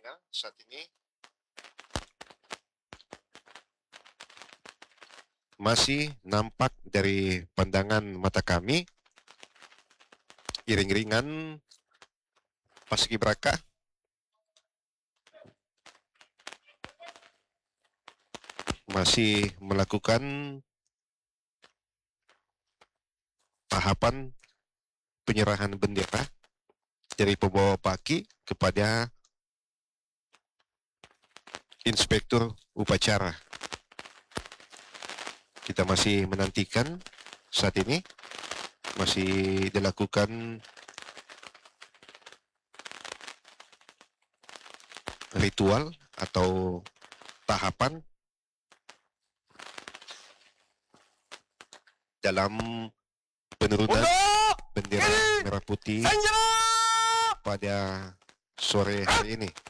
mana saat ini masih nampak dari pandangan mata kami iring-iringan paskibraka masih melakukan tahapan penyerahan bendera dari pembawa paki kepada inspektur upacara. Kita masih menantikan saat ini, masih dilakukan ritual atau tahapan dalam penurunan bendera merah putih pada sore hari ini.